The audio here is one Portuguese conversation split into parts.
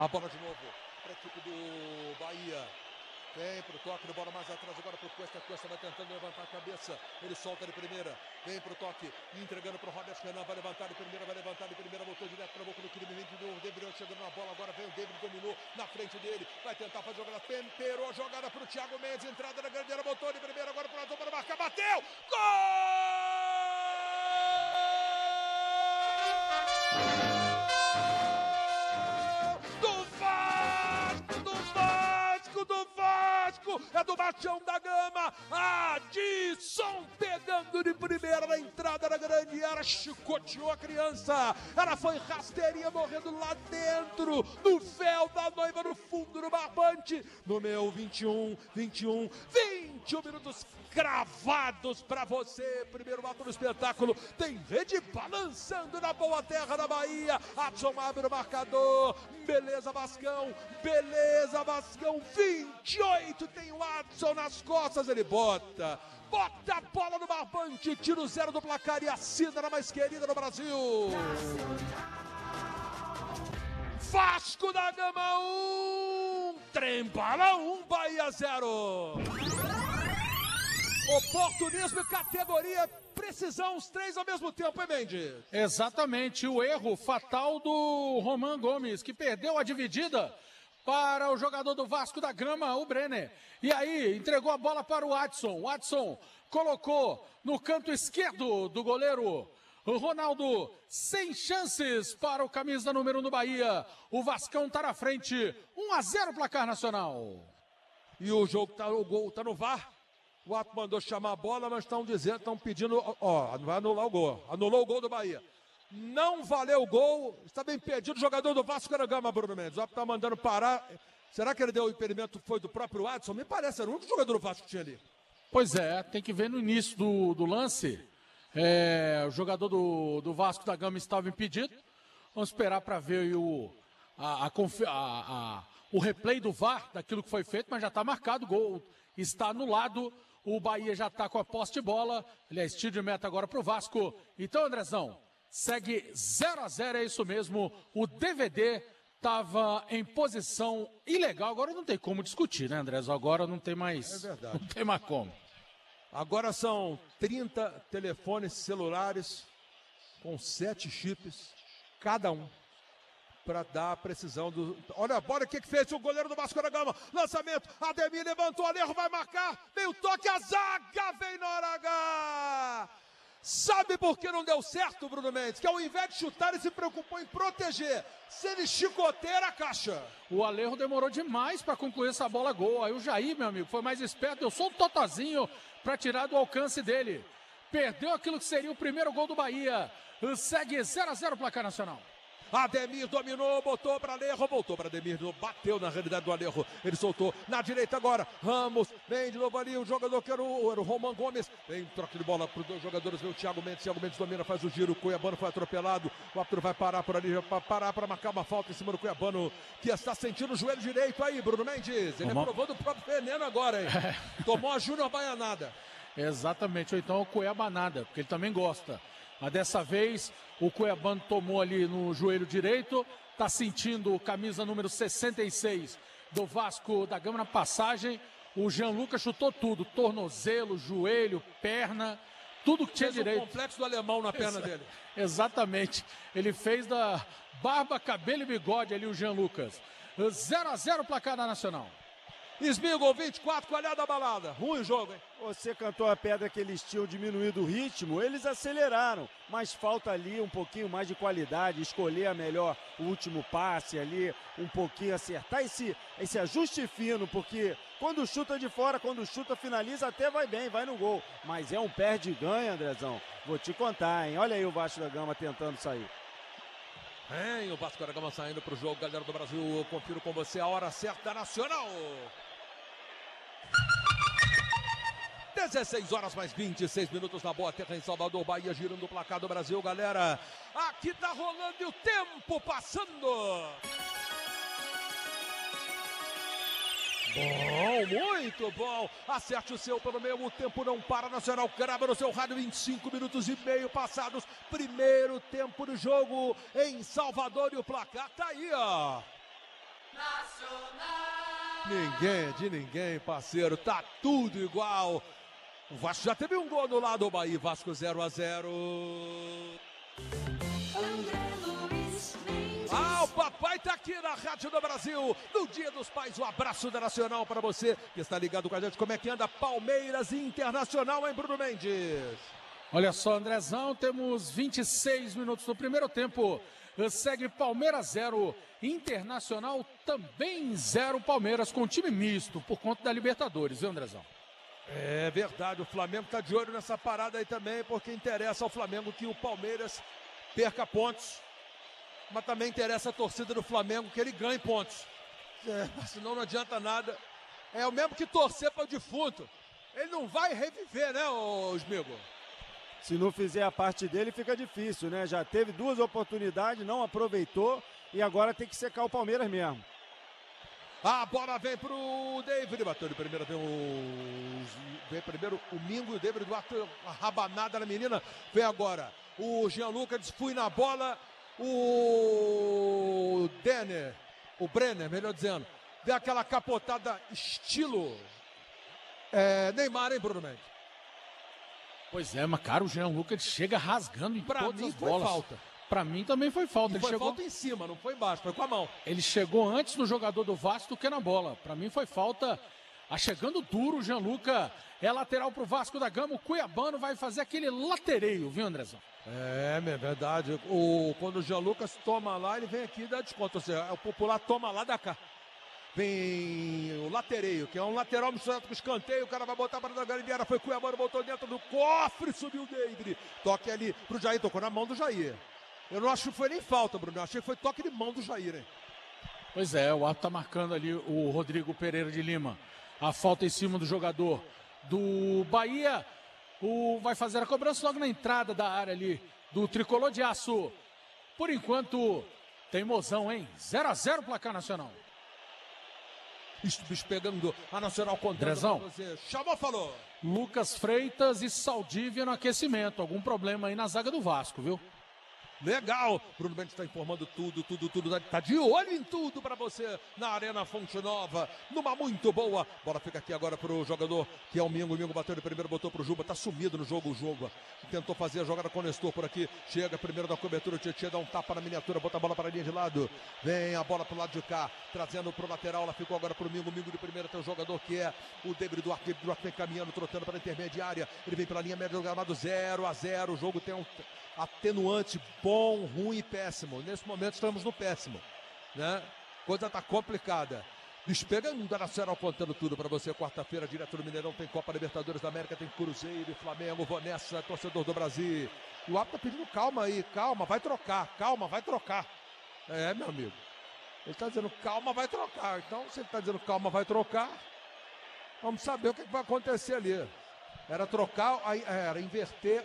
A bola de novo para a equipe do Bahia. Vem pro toque, de bola mais atrás agora pro Cuesta. Cuesta vai tentando levantar a cabeça. Ele solta de primeira. Vem pro toque, entregando pro Robert Renan. Vai levantar de primeira, voltou direto pra boca do crime. Vem de novo, David chegando na bola. Agora vem o David, dominou na frente dele. Vai tentar fazer jogada. Temperou a jogada pro Thiago Mendes. Entrada na grande área, botou de primeira. Agora pro lado para marcar. Bateu! Gol! É do Baixão da Gama, Adson pegando de primeira na entrada da grande área, chicoteou a criança, ela foi rasteirinha morrendo lá dentro, no véu da noiva, no fundo do barbante, no meu 21 minutos cravados pra você, primeiro ato do espetáculo, tem rede balançando na boa terra da Bahia, Adson abre o marcador, beleza Vascão, 28, tem o Adson nas costas, ele bota a bola no barbante, tira o 0 do placar e a cidra mais querida do Brasil. Vasco da Gama 1, Trem-Bala 1, Bahia 0. Oportunismo e categoria, precisão, os três ao mesmo tempo, hein, Mendes? Exatamente, o erro fatal do Roman Gomes, que perdeu a dividida para o jogador do Vasco da Gama, o Brenner. E aí, entregou a bola para o Adson. O Adson colocou no canto esquerdo do goleiro o Ronaldo, sem chances para o camisa número 1 do Bahia. O Vascão está na frente, 1-0 placar nacional. E o jogo o gol tá no VAR. O Ato mandou chamar a bola, mas estão pedindo, vai anular o gol. Anulou o gol do Bahia. Não valeu o gol, está bem impedido o jogador do Vasco da Gama, Bruno Mendes. O Ato está mandando parar. Será que ele deu o impedimento, foi do próprio Adson? Me parece, era o único jogador do Vasco que tinha ali. Pois é, tem que ver no início do lance. O jogador do Vasco da Gama estava impedido. Vamos esperar para ver o replay do VAR daquilo que foi feito, mas já está marcado, o gol está anulado. O Bahia já está com a posse de bola. Aliás, tiro de meta agora para o Vasco. Então, Andrezão, segue 0-0, é isso mesmo. O DVD estava em posição ilegal. Agora não tem como discutir, né, Andrezão? Agora não tem mais. É verdade. Não tem mais como. Agora são 30 telefones celulares com 7 chips, cada um, para dar a precisão do... Olha a bola, o que fez o goleiro do Vasco da Gama? Lançamento, Ademir levantou, Alejo vai marcar, vem o toque, a zaga vem na hora H! Sabe por que não deu certo, Bruno Mendes? Que ao invés de chutar, ele se preocupou em proteger. Se ele chicoteia a caixa. O Alejo demorou demais para concluir essa bola gol. Aí o Jair, meu amigo, foi mais esperto. Eu sou um totozinho para tirar do alcance dele. Perdeu aquilo que seria o primeiro gol do Bahia. Segue 0-0 placar nacional. Ademir dominou, botou para Alejo, voltou para Ademir, bateu na realidade do Alejo, ele soltou na direita agora, Ramos, vem de novo ali, o jogador que era o Roman Gomes, vem troca de bola para os dois jogadores, vem o Thiago Mendes domina, faz o giro, o Cuiabano foi atropelado, o árbitro vai parar por ali, parar para marcar uma falta em cima do Cuiabano, que está sentindo o joelho direito aí, Bruno Mendes, ele provou do próprio veneno agora, hein? Tomou a Júnior Baianada. Exatamente, ou então o Cuiabanada, porque ele também gosta. Mas dessa vez o Cuiabano tomou ali no joelho direito, está sentindo camisa número 66 do Vasco da Gama na passagem. O Gianluca chutou tudo, tornozelo, joelho, perna, tudo que tinha direito. O complexo do alemão na perna dele. Exatamente, ele fez da barba, cabelo e bigode ali o Gianlucas. 0-0 placar da Nacional. Smigol, 24, qualhada da balada. Ruim o jogo, hein? Você cantou a pedra que eles tinham diminuído o ritmo, eles aceleraram, mas falta ali um pouquinho mais de qualidade, escolher a melhor o último passe ali, um pouquinho acertar esse ajuste fino, porque quando chuta de fora, quando chuta, finaliza, até vai bem, vai no gol. Mas é um perde-ganha, Andrezão. Vou te contar, hein? Olha aí o Vasco da Gama tentando sair. O Vasco da Gama saindo pro jogo, galera do Brasil, eu confiro com você a hora certa da Nacional. 16 horas mais 26 minutos na boa terra em Salvador, Bahia girando o placar do Brasil, galera. Aqui tá rolando e o tempo passando. Bom, muito bom. Acerte o seu pelo meio, o tempo não para. Nacional grava no seu rádio, 25 minutos e meio passados. Primeiro tempo do jogo em Salvador e o placar tá aí, ó. Ninguém é de ninguém, parceiro. Tá tudo igual. O Vasco já teve um gol no lado do Bahia. Vasco 0-0. Ah, o papai tá aqui na Rádio do Brasil, no Dia dos Pais, um abraço da Nacional para você que está ligado com a gente. Como é que anda Palmeiras e Internacional, hein, Bruno Mendes? Olha só, Andrezão, temos 26 minutos do primeiro tempo. Segue Palmeiras 0, Internacional também 0, Palmeiras com time misto por conta da Libertadores, viu, Andrezão? É verdade, o Flamengo tá de olho nessa parada aí também, porque interessa ao Flamengo que o Palmeiras perca pontos. Mas também interessa a torcida do Flamengo que ele ganhe pontos. Senão não adianta nada. É o mesmo que torcer para o defunto. Ele não vai reviver, né, Osmigo? Se não fizer a parte dele, fica difícil, né? Já teve 2 oportunidades, não aproveitou e agora tem que secar o Palmeiras mesmo. A bola vem pro David, bateu de primeira, vem primeiro o Mingo e o David Duarte, a rabanada na menina, vem agora. O Jean Lucas fui na bola, o Denner, o Brenner, melhor dizendo, deu aquela capotada estilo Neymar, hein, Bruno Mendes? Pois é, mas cara, o Jean Lucas chega rasgando em todas as bolas. Foi falta. Pra mim também foi falta. Ele chegou falta em cima, não foi embaixo, foi com a mão. Ele chegou antes no jogador do Vasco do que na bola. Pra mim foi falta. Chegando duro o Gianluca. É lateral pro Vasco da Gama. O Cuiabano vai fazer aquele latereio, viu, Andrezão? É verdade. Quando o Gianluca toma lá, ele vem aqui e dá desconto. Ou seja, o popular toma lá da cá. Vem o latereio, que é um lateral misturado com escanteio. O cara vai botar para a Garimbiara. Foi Cuiabano, botou dentro do cofre. Subiu o David. Toque ali pro Jair. Tocou na mão do Jair. Eu não acho que foi nem falta, Bruno. Eu achei que foi toque de mão do Jair, hein? Pois é, o árbitro tá marcando ali o Rodrigo Pereira de Lima. A falta em cima do jogador do Bahia. Vai fazer a cobrança logo na entrada da área ali do Tricolor de Aço. Por enquanto, teimosão, hein? 0-0 placar nacional. Bicho pegando a Nacional contra você. Chamou, falou. Lucas Freitas e Saldívia no aquecimento. Algum problema aí na zaga do Vasco, viu? Legal, Bruno Mendes está informando tudo, tá de olho em tudo para você na Arena Fonte Nova, numa muito boa, bola fica aqui agora pro jogador que é o Mingo bateu de primeiro, botou pro Juba, tá sumido no jogo o Juba, tentou fazer a jogada com o Nestor por aqui, chega primeiro da cobertura, o Tietchan dá um tapa na miniatura, bota a bola para a linha de lado, vem a bola pro lado de cá, trazendo pro lateral, ela ficou agora pro Mingo de primeiro, tem o jogador que é o David Duarte vem caminhando, trotando para a intermediária, ele vem pela linha média do gramado, 0-0, o jogo tem um atenuante bom, ruim e péssimo. Nesse momento estamos no péssimo, né? Coisa tá complicada. Despegando da Nacional contando tudo para você. Quarta-feira, direto do Mineirão, tem Copa Libertadores da América, tem Cruzeiro e Flamengo. Vou nessa, torcedor do Brasil. E o árbitro tá pedindo calma aí, calma, vai trocar, calma, vai trocar. É, meu amigo. Ele tá dizendo calma, vai trocar. Então, se ele tá dizendo calma, vai trocar, vamos saber o que vai acontecer ali. Era trocar, era inverter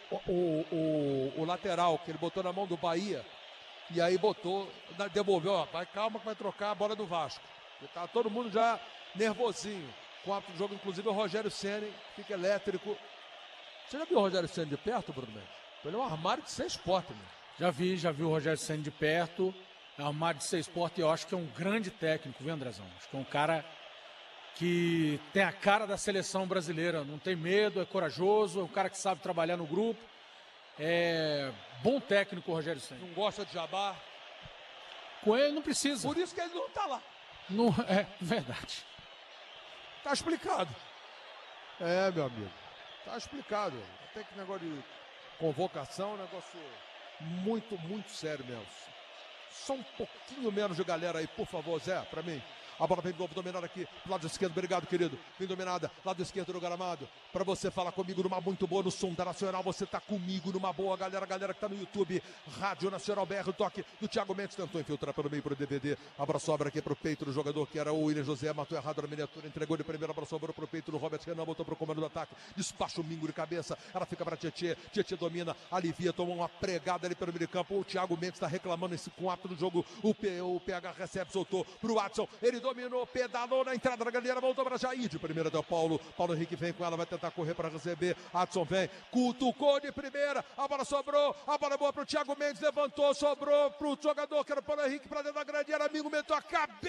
o lateral, que ele botou na mão do Bahia. E aí devolveu, ó, vai calma que vai trocar a bola do Vasco. Tá todo mundo já nervosinho. Com o jogo, inclusive o Rogério Ceni, fica elétrico. Você já viu o Rogério Ceni de perto, Bruno Mendes? Ele é um armário de 6 portas, né? Já vi o Rogério Ceni de perto. É um armário de 6 portas e eu acho que é um grande técnico, viu, Andrezão? Acho que é um cara que tem a cara da seleção brasileira, não tem medo, é corajoso, é um cara que sabe trabalhar no grupo, é bom técnico o Rogério Ceni. Não gosta de jabá. Com ele não precisa. Por isso que ele não tá lá. Não, é verdade. Tá explicado. É, meu amigo, tá explicado. Tem que negócio de convocação, negócio muito, muito sério mesmo. Só um pouquinho menos de galera aí, por favor, Zé, pra mim. A bola vem de novo dominada aqui, do lado esquerdo, obrigado, querido. Vem dominada, lado esquerdo do gramado. Pra você falar comigo numa muito boa, no som da Nacional, você tá comigo numa boa, galera que tá no YouTube. Rádio Nacional BR, o toque do Thiago Mendes, tentou infiltrar pelo meio pro DVD. A bola sobra aqui pro peito do jogador, que era o William José, matou errado na miniatura, entregou de primeira, a bola sobrou pro peito do Robert Renan, botou pro comando do ataque, despacha o Mingo de cabeça, ela fica pra Tietchan domina, alivia, tomou uma pregada ali pelo meio de campo. O Thiago Mendes tá reclamando com o ato do jogo, o PH recebe, soltou pro Watson, ele dominou, pedalou na entrada da galera, voltou para Jair, de primeira deu Paulo Henrique vem com ela, vai tentar correr para receber, Adson vem, cutucou de primeira, a bola sobrou, a bola boa pro Thiago Mendes, levantou, sobrou pro jogador que era o Paulo Henrique para dentro da grande área, amigo, meteu a cabeça